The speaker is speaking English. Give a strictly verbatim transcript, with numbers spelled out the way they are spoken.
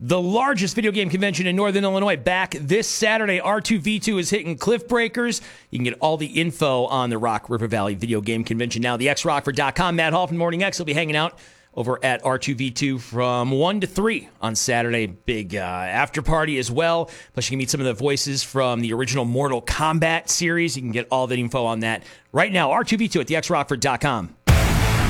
The largest video game convention in Northern Illinois back this Saturday. R two V two is hitting Cliff Breakers. You can get all the info on the Rock River Valley Video Game Convention now. the x rockford dot com. Matt Hall from Morning X will be hanging out over at R two V two from one to three on Saturday. Big uh, after party as well. Plus, you can meet some of the voices from the original Mortal Kombat series. You can get all the info on that right now. R two V two at the x rockford dot com.